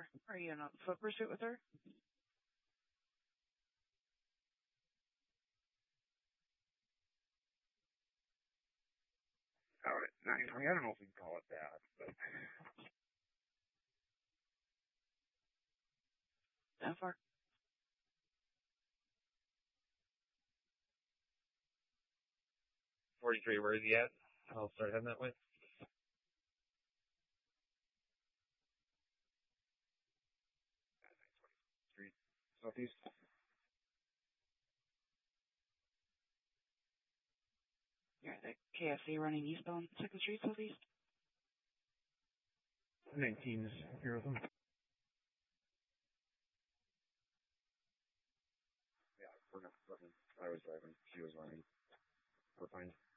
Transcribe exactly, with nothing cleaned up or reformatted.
Are you in a foot pursuit with her? Oh, I don't know if we can call it that, but... How far? forty-three, where is he at? I'll start heading that way. Street, southeast. You're at the K F C running eastbound second Street southeast? nineteen is here with him. Yeah, we're not running. I was driving. She was running. We're fine.